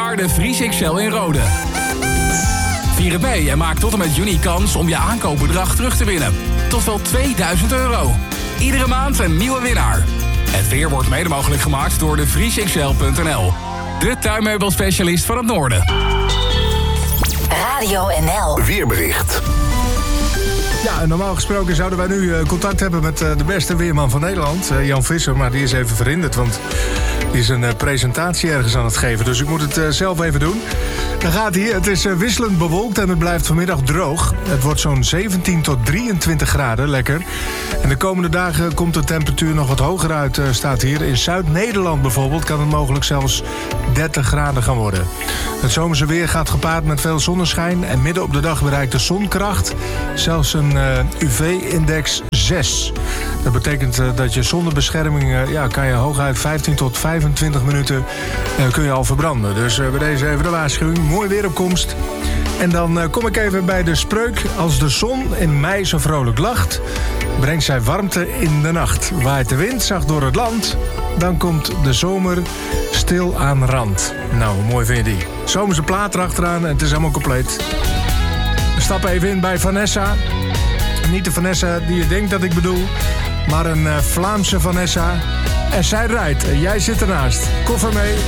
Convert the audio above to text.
jaar de Vries XL in Rode. Vier het mee en maak tot en met juni kans om je aankoopbedrag terug te winnen. Tot wel €2000. Iedere maand een nieuwe winnaar. Het weer wordt mede mogelijk gemaakt door de vriesxl.nl. De tuinmeubelspecialist van het noorden. Radio NL. Weerbericht. Ja, normaal gesproken zouden wij nu contact hebben met de beste weerman van Nederland, Jan Visser. Maar die is even verhinderd, want die is een presentatie ergens aan het geven. Dus ik moet het zelf even doen. Dan gaat hij. Het is wisselend bewolkt en het blijft vanmiddag droog. Het wordt zo'n 17 tot 23 graden, lekker. En de komende dagen komt de temperatuur nog wat hoger uit, staat hier. In Zuid-Nederland bijvoorbeeld kan het mogelijk zelfs 30 graden gaan worden. Het zomerse weer gaat gepaard met veel zonneschijn en midden op de dag bereikt de zonkracht zelfs een UV-index 6. Dat betekent dat je zonder bescherming kan je hooguit 15 tot 25 minuten kun je al verbranden. Dus bij deze even de waarschuwing. Mooi weeropkomst. En dan kom ik even bij de spreuk. Als de zon in mei zo vrolijk lacht, brengt zij warmte in de nacht. Waait de wind zacht door het land, dan komt de zomer stil aan rand. Nou, hoe mooi vind je die? Zomerse plaat erachteraan en het is helemaal compleet. We stappen even in bij Vanessa. Niet de Vanessa die je denkt dat ik bedoel, maar een Vlaamse Vanessa. En zij rijdt en jij zit ernaast. Koffer mee